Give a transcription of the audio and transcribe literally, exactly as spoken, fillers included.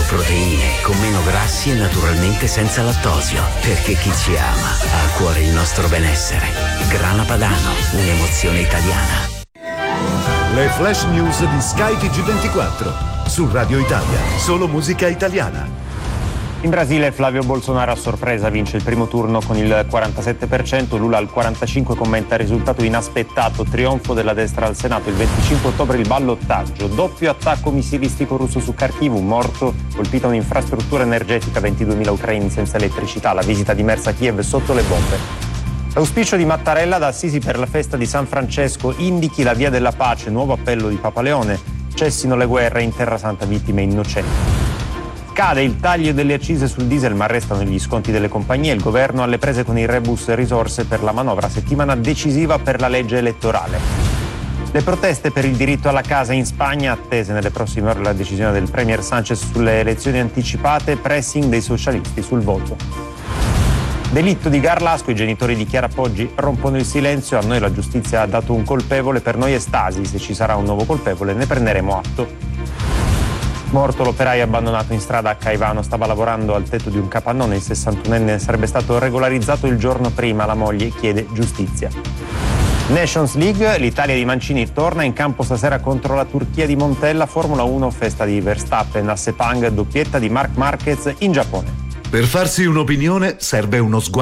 proteine, con meno grassi e naturalmente senza lattosio. Perché chi ci ama ha a cuore il nostro benessere. Grana Padano, un'emozione italiana. Le flash news di Sky T G ventiquattro su Radio Italia, solo musica italiana. In Brasile Flavio Bolsonaro a sorpresa vince il primo turno con il quarantasette per cento, Lula al quarantacinque per cento commenta il risultato inaspettato, trionfo della destra al Senato, il venticinque ottobre il ballottaggio, doppio attacco missilistico russo su Kharkiv, un morto, colpita un'infrastruttura energetica, ventiduemila ucraini senza elettricità, la visita di Merz a Kiev sotto le bombe. L'auspicio di Mattarella da Assisi per la festa di San Francesco, indichi la via della pace, nuovo appello di Papa Leone, cessino le guerre, in Terra Santa vittime innocenti. Cade il taglio delle accise sul diesel ma restano gli sconti delle compagnie, il governo alle prese con il rebus risorse per la manovra, settimana decisiva per la legge elettorale. Le proteste per il diritto alla casa in Spagna, attese nelle prossime ore la decisione del premier Sánchez sulle elezioni anticipate, pressing dei socialisti sul voto. Delitto di Garlasco, i genitori di Chiara Poggi rompono il silenzio, a noi la giustizia ha dato un colpevole, per noi è Stasi, se ci sarà un nuovo colpevole ne prenderemo atto. Morto l'operaio abbandonato in strada a Caivano, stava lavorando al tetto di un capannone, il sessantunenne sarebbe stato regolarizzato il giorno prima, la moglie chiede giustizia. Nations League, l'Italia di Mancini torna in campo stasera contro la Turchia di Montella, Formula uno, festa di Verstappen a Sepang, doppietta di Marc Marquez in Giappone. Per farsi un'opinione serve uno sguardo